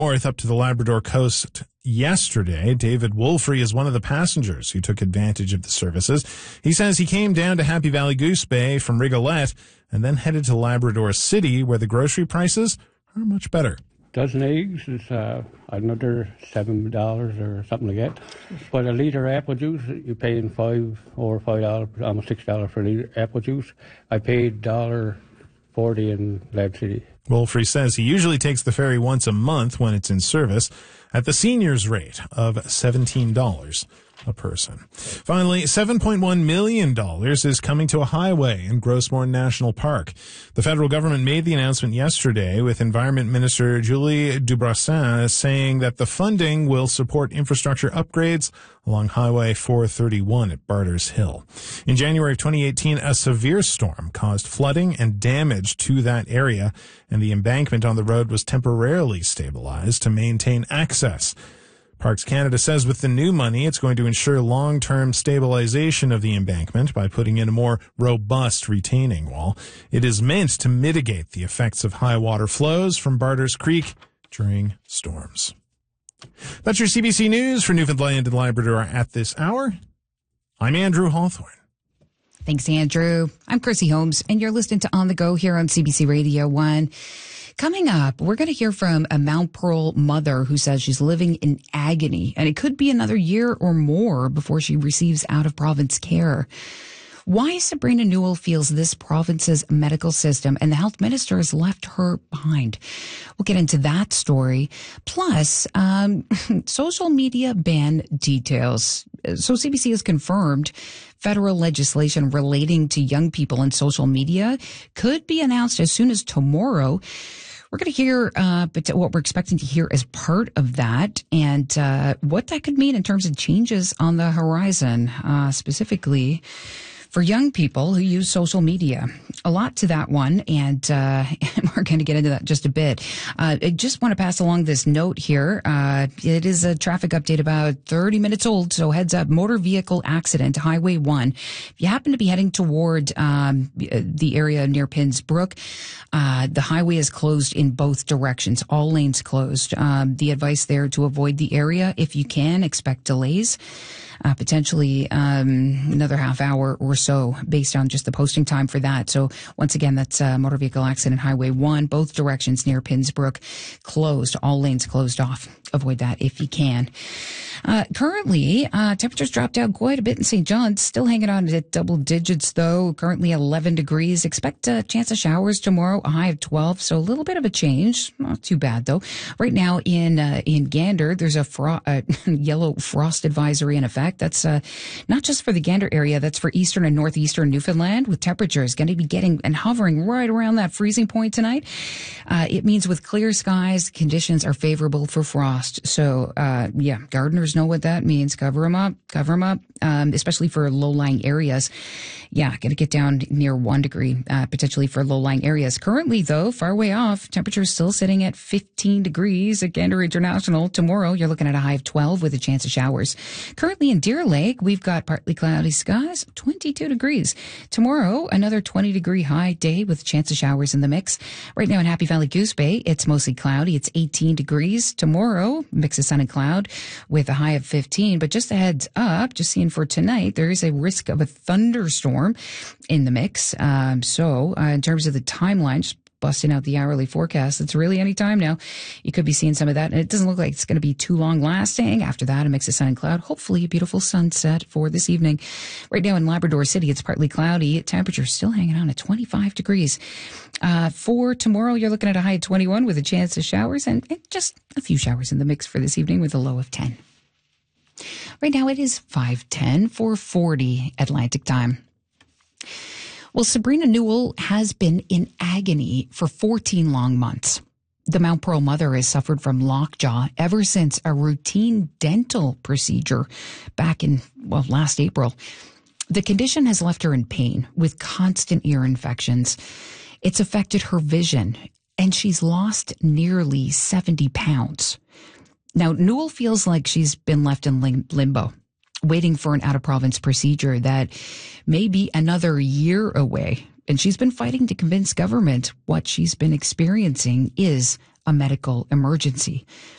North up to the Labrador coast yesterday. David Wolfrey is one of the passengers who took advantage of the services. He says he came down to Happy Valley Goose Bay from Rigolette and then headed to Labrador City, where the grocery prices are much better. Dozen eggs is another $7 or something like that. But a litre apple juice, you're paying $5 or $5, almost $6 for a litre apple juice. I paid $1.40 in Lab City. Wolfrey says he usually takes the ferry once a month when it's in service at the seniors rate of $17 a person. Finally, $7.1 million is coming to a highway in Grossmore National Park. The federal government made the announcement yesterday, with Environment Minister Julie Dubrassin saying that the funding will support infrastructure upgrades along Highway 431 at Barters Hill. In January of 2018, a severe storm caused flooding and damage to that area, and the embankment on the road was temporarily stabilized to maintain access. Parks Canada says with the new money, it's going to ensure long-term stabilization of the embankment by putting in a more robust retaining wall. It is meant to mitigate the effects of high water flows from Barters Creek during storms. That's your CBC News for Newfoundland and Labrador at this hour. I'm Andrew Hawthorne. Thanks, Andrew. I'm Chrissy Holmes, and you're listening to On the Go here on CBC Radio 1. Coming up, we're going to hear from a Mount Pearl mother who says she's living in agony, and it could be another year or more before she receives out-of-province care. Why Sabrina Newell feels this province's medical system and the health minister has left her behind. We'll get into that story. Plus, social media ban details. So CBC has confirmed federal legislation relating to young people and social media could be announced as soon as tomorrow. We're going to hear what we're expecting to hear as part of that and what that could mean in terms of changes on the horizon, specifically for young people who use social media. A lot to that one, and we're going to get into that just a bit. I just want to pass along this note here. It is a traffic update about 30 minutes old, so heads up, motor vehicle accident, Highway 1. If you happen to be heading toward the area near Pinns Brook, the highway is closed in both directions, all lanes closed. The advice there to avoid the area, if you can, expect delays. Potentially another half hour or so based on just the posting time for that. So once again, that's motor vehicle accident, Highway 1, both directions near Pinns Brook, closed, all lanes closed off. Avoid that if you can. Currently, temperatures dropped down quite a bit in St. John's, still hanging on at double digits though, currently 11 degrees. Expect a chance of showers tomorrow, a high of 12, so a little bit of a change. Not too bad though. Right now in Gander, there's a yellow frost advisory in effect. That's not just for the Gander area, that's for eastern and northeastern Newfoundland, with temperatures going to be getting and hovering right around that freezing point tonight. It means with clear skies, conditions are favorable for frost. So, gardeners know what that means. Cover them up, especially for low-lying areas. Yeah, going to get down near 1 degree, potentially for low-lying areas. Currently, though, far way off, temperatures still sitting at 15 degrees at Gander International. Tomorrow, you're looking at a high of 12 with a chance of showers. Currently in Deer Lake, we've got partly cloudy skies, 22 degrees. Tomorrow, another 20-degree high day with a chance of showers in the mix. Right now in Happy Valley Goose Bay, it's mostly cloudy. It's 18 degrees. Tomorrow, mix of sun and cloud with a high of 15. But just a heads up, just seeing for tonight, there is a risk of a thunderstorm in the mix. So in terms of the timeline, just busting out the hourly forecast, it's really any time now. You could be seeing some of that, and it doesn't look like it's going to be too long lasting. After that, a mix of sun and cloud. Hopefully a beautiful sunset for this evening. Right now in Labrador City, it's partly cloudy. Temperature still hanging on at 25 degrees. For tomorrow, you're looking at a high of 21 with a chance of showers, and just a few showers in the mix for this evening with a low of 10. Right now it is 5:10, 4:40 Atlantic time. Well, Sabrina Newell has been in agony for 14 long months. The Mount Pearl mother has suffered from lockjaw ever since a routine dental procedure back in, last April. The condition has left her in pain with constant ear infections. It's affected her vision, and she's lost nearly 70 pounds. Now, Newell feels like she's been left in limbo, waiting for an out-of-province procedure that may be another year away. And she's been fighting to convince government what she's been experiencing is a medical emergency.